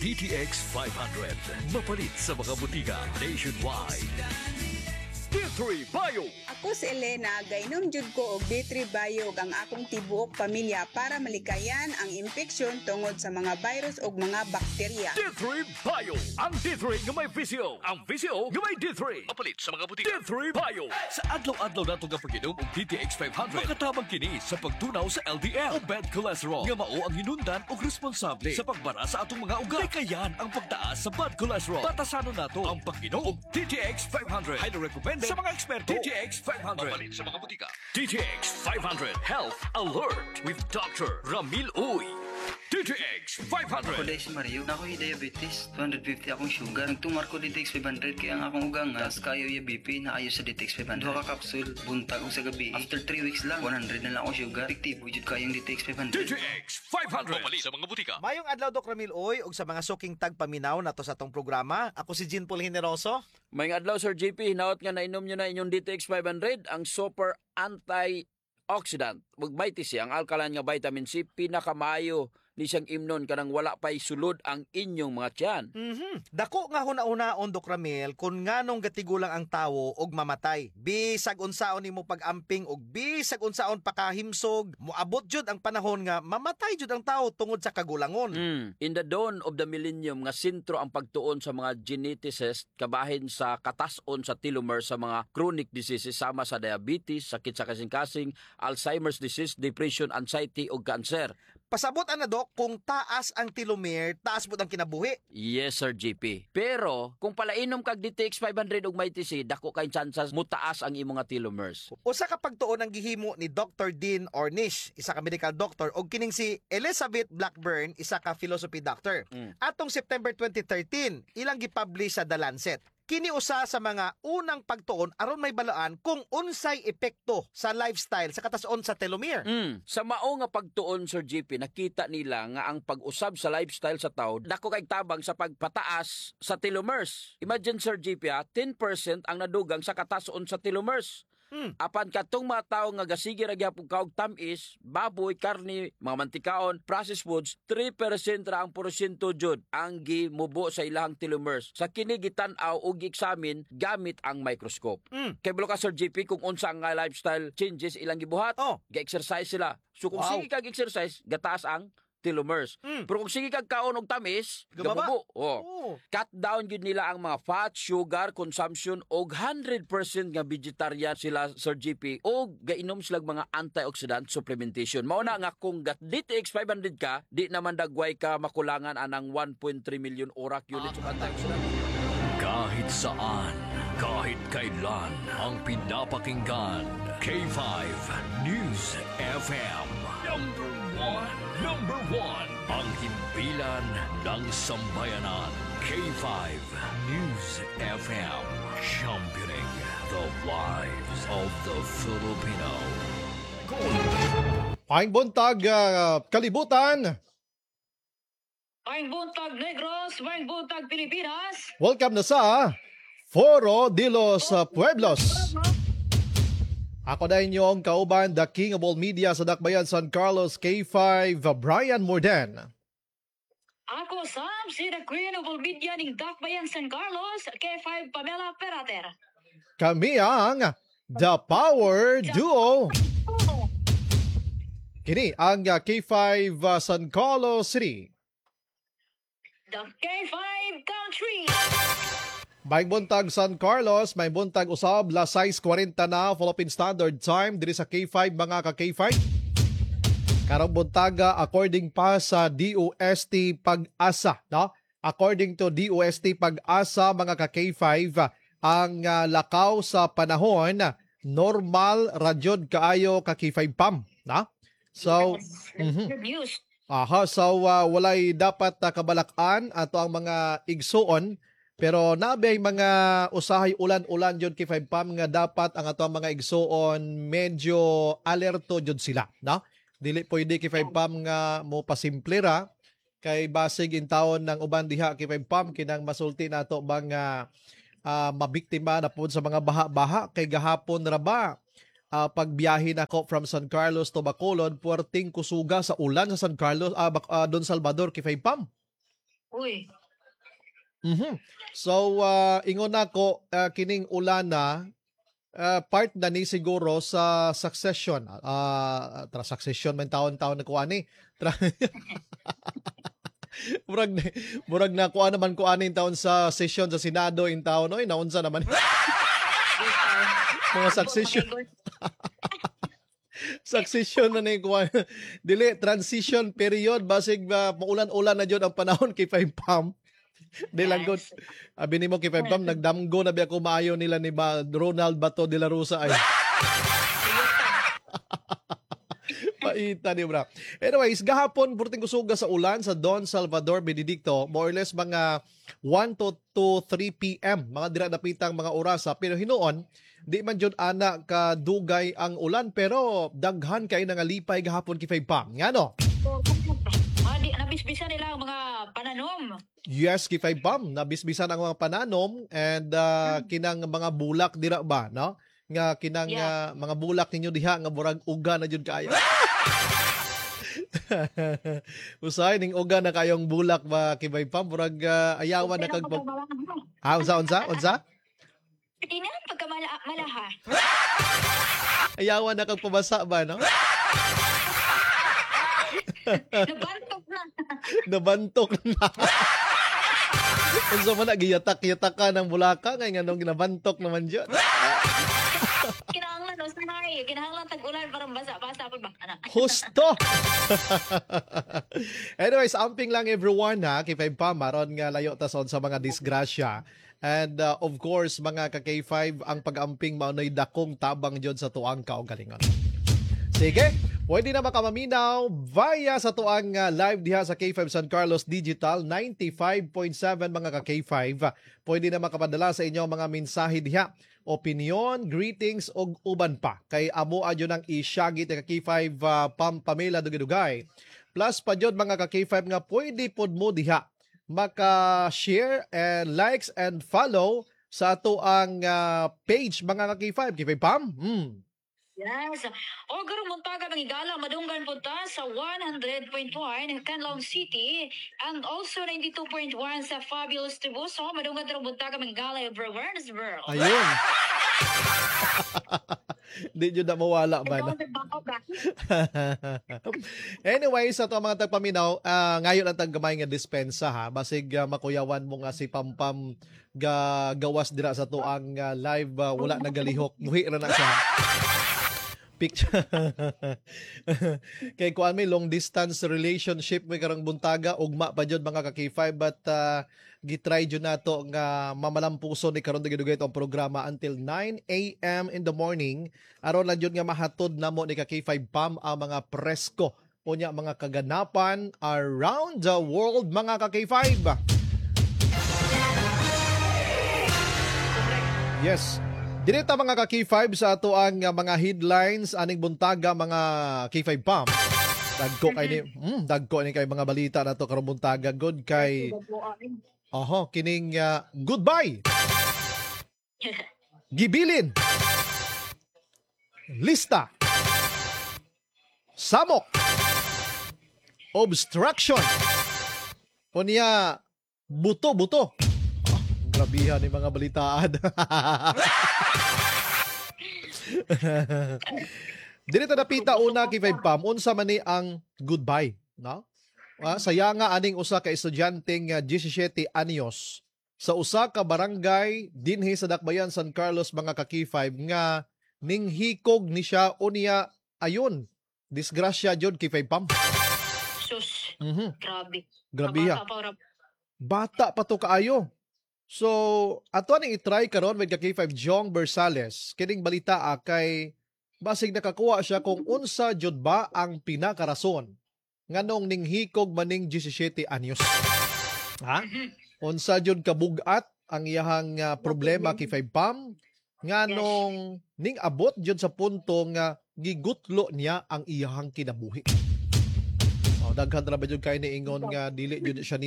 DTX 500. Mapalit sa mga butika nationwide. D3 Bio. Ako si Elena, gainom jud ko og D3 Bio ang akong tibuok pamilya para malikayan ang infeksyon tungod sa mga virus ug mga bakterya. D3 Bio. Ang D3 nga may visio. Ang visio nga may D3. Mapalit sa mga butika. D3 Bio. Sa adlaw-adlaw nato nga pag-inom og DTX 500, makatabang kini sa pagtunaw sa LDL o bad cholesterol nga mao ang hinundan og responsable sa pagbara sa atong mga ugat. Likayan ang pagtaas sa bad cholesterol. Batasanon nato ang pag-inom og DTX 500. Highly recommended sa mga eksperto. DTX 500. Mapalit sa mga butika. DTX 500 Health Alert with Dr. Ramil Uy. DTX 500. Ako dahil si Mario, na ako'y diabetes, 250 akong sugar. Nagtumar ko DTX 500 kaya ang akong ugang tas kayo yung BP na ayo sa DTX 500. Duha ka kapsul, buntag ko sa gabi. After 3 weeks lang, 100 na lang ako sugar. Fiktibo jud kayong DTX 500. DTX 500. Mapalit sa mga butika. Mayong adlaw Dok Ramil Oy ug sa mga suking tagpaminaw nato sa atong programa. Ako si Jean Paul Generoso. Mayong adlaw Sir JP, hinaot nga nainom nyo na inyong DTX 500, ang super antioxidant. Magbaiti siya ang alkaline nga vitamin C, pinakamayo ni siyang imnon kanang wala pa'y sulod ang inyong mga tiyan. Dako nga huna-unaon Dok Ramil kung nganong gatigulang ang tawo og mamatay. Bisag unsaon nimo pag-amping og bisag unsaon pakahimsog, moabot jud ang panahon nga mamatay jud ang tawo tungod sa kagulangon. In the dawn of the millennium nga sentro ang pagtuon sa mga geneticists kabahin sa katason sa telomere sa mga chronic diseases sama sa diabetes, sakit sa kasing-kasing, Alzheimer's disease, depression, anxiety ug cancer. Pasabot ana Dok, kung taas ang telomere, taas pud ang kinabuhi. Yes, Sir JP. Pero, kung palainom kag DTX 500 ug may TC, dako kay chances mutaas ang imong nga telomeres. Usa ka pagtuon ang gihimo ni Dr. Dean Ornish, isa ka medical doctor, og kining si Elizabeth Blackburn, isa ka philosophy doctor. Atong September 2013, ilang gipublish sa The Lancet. Kini usa sa mga unang pagtuon aron may balaan kung unsay epekto sa lifestyle sa katason sa telomere. Sa mao nga pagtuon Sir JP, nakita nila nga ang pag-usab sa lifestyle sa tao dako kay tabang sa pagpataas sa telomeres. Imagine Sir JP, 10% ang nadugang sa katason sa telomeres. Apan katong mga tao nga gasige ra gyapon kaog tamis, baboy, karne, mga mantikaon, processed foods, 3% ra ang porsyento jud ang gimubo sa ilahang telomeres. Sa kini gitan-aw og gi-examine gamit ang microscope. Kay bulo ka Sir JP kung unsa ang lifestyle changes ilang gibuhat, ga-exercise sila. So kung sige kag exercise, gataas ang telomeres. Pero kung sige kag kaon og tamis, gamubo. Cut down gyud nila ang mga fat, sugar consumption og 100% nga vegetarian sila Sir JP og gainom sila mga antioxidant supplementation. Mao na nga kung DTX 500 ka, di naman dagway ka makulangan anang 1.3 million ORAC units of antioxidant. Kahit saan, kahit kailan, ang pinapakinggan. K5 News FM. Number one, ang himpilan ng sambayanan. K5 News FM. Championing the lives of the Filipino. Paing buntag, kalibutan. Paing buntag Negros, paing buntag Pilipinas. Welcome na sa Foro de los Pueblos. Ako na inyong kauban, the King of all media sa Dakbayan San Carlos, K5, Brian Morden. Ako Sam, si the Queen of all media ng Dakbayan San Carlos, K5 Pamela Perater. Kami ang The Power Duo. Kini ang K5 San Carlos City. The K5 Country. May buntag San Carlos, may buntag usab, la 6:40 na Philippine Standard Time diri sa K5 mga ka-K5. Karong buntaga according pa sa DOST Pag-asa, no? According to DOST Pag-asa mga ka-K5, ang lakaw sa panahon normal radyod kaayo ka K5 Pam, na? So, Good news. so walay dapat kabalakan ato ang mga igsuon. Pero nabay mga usahay ulan-ulan jud kay 5 Pam nga dapat ang ato mga igsuon medyo alerto jud sila, no? Dili pwede kay 5 Pam nga mo pasimple ra kay basig in taon ng uban diha kay 5 Pam kinang masulti nato bang mabiktima na pud sa mga baha-baha kay gahapon ra ba pagbiyahe nako from San Carlos to Bacolod, puwerteng kusuga sa ulan sa San Carlos, Don Salvador kay 5 Pam. Uy. So ingon nako kining ulana part na ni siguro sa succession. Succession man taon-taon na kuani. murag na kuan naman kuanin taon sa session sa Senado in taon oy naunsa naman. Mga succession. Succession na ni kuan. Dili transition period basig maulan-ulan na jud ang panahon kay 5 pam. Di lang good. Abi nimo kay 5 pam nagdamgo na biya ko maayo nila ni Ronald Bato de la Rosa ay. Paita ni bra. Anyways, gahapon burting kusuga sa ulan sa Don Salvador Benedicto, more or less mga 1 to 3 p.m. mga dira napitang mga orasa, pero hinuon di man jud ana ka dugay ang ulan pero daghan kay nangalipay gahapon kay 5 pam. Ngano? Di nabisbisan nila ang mga pananom. Yes, kay 5 pam nabisbisan ang mga pananom and kinang mga bulak dira ba, no? Nga kinang mga bulak ninyo diha nga murag uga na jud kaayo. Usay ning uga na kayong bulak ba kay pam murag ayawan na kag unsa? Ina pagkamalaha. Ayawan na kag pabasa ba, no? Nabantok na. Nabantok na. Unsa man giyatak-yatak ka ng bulaka ngay nganong ginabantok naman jud. Kinahanglan sanay, kinahanglan tag-ulan para basa-basa pud ba ana. Husto. Anyways, amping lang everyone ha kay 5 pam maron nga layo ta sa mga disgrasya. And of course, mga ka K5 ang pag-amping maunay dakong tabang jud sa tuang kaugalingon. Sige, pwede na makamaminaw via sa tuang live diha sa K5 San Carlos Digital 95.7 mga ka K5. Pwede na makapadala sa inyo mga mensahe diha, opinion, greetings og uban pa. Kay amo adyo nang isyagi ka K5 Pam Pamela Dugay-Dugay. Plus pa jud mga ka K5 nga pwede pod mo diha maka-share and likes and follow sa ato ang page mga ka K5 Pam. Yes. O garo muntaga mangigala madunggan punta sa 100.1 in Canlaon City and also 92.1 sa Fabulous Tubuso. Madunggan tarong muntaga mangigala everywhere in this world. Ayun. Di nyo na mawala ba na? Anyway, sa ito mga tagpaminaw, ngayon ang taggamay nga dispensa ha. Basig makuyawan mo nga si Pampam gawas dira sa to ang live wala nagalihok. Muhi ra na siya. Picture. Kay kuan may long distance relationship may karang buntaga ugma pa jud mga ka K5 but gitry jud nato nga mamalampuson ni karon dugay itong programa until 9 a.m. in the morning aron lang jud nga mahatod namo ni ka K5 Pam ang mga presko unya mga kaganapan around the world mga ka K5. Yes. Direta mga ka-K5 sa ato ang mga headlines aning buntaga mga K5 Pam. Dagko ni kay mga balita nato karong buntaga good kay kining goodbye. Gibilin. Lista. Samok. Obstruction. Unya buto. Grabihan ni mga balitaan. Dili ta napita una kay 5 Pam unsa man ni ang goodbye, no? Saya nga aning usa ka estudyanteng 17 anyos sa usa ka barangay dinhi sa Dakbayan San Carlos mga ka K5 nga ninghikog ni siya unya ayon. Disgrasya jud kay 5 Pam. Sus. Grabe. Grabiha. Bata pa to kaayo. So, ato ning i-try karon with K5 Jong Bersales. Kining balita kay basig nakakuha siya kung unsa jud ba ang pinakarason nganong ninghikog maning 17 anyos. Ha? Unsa jud kabugat ang iyahang problema kay 5 Pam nganong ning abot jud sa punto nga gigutlo niya ang iyahang kinabuhi. Daghan ra ba jud kay niingon nga dili jud siya